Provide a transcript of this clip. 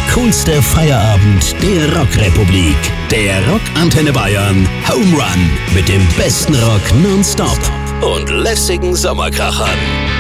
coolste Feierabend der Rockrepublik. Der Rock Antenne Bayern Home Run mit dem besten Rock nonstop und lässigen Sommerkrachern.